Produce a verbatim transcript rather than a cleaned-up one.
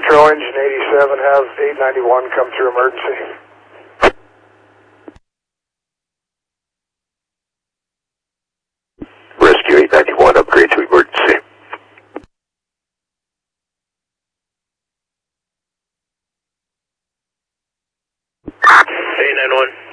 Patrol Engine eighty-seven has eight ninety-one come through emergency. Rescue eight ninety-one, upgrade to emergency. eight nine one.